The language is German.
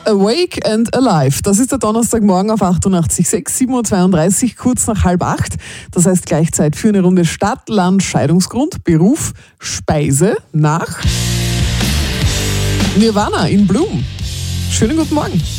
Awake and Alive. Das ist der Donnerstagmorgen auf 88,6, 7.32 Uhr, kurz nach 7:30. Das heißt Gleichzeit für eine Runde Stadt, Land, Scheidungsgrund, Beruf, Speise nach Nirvana in Bloom. Schönen guten Morgen.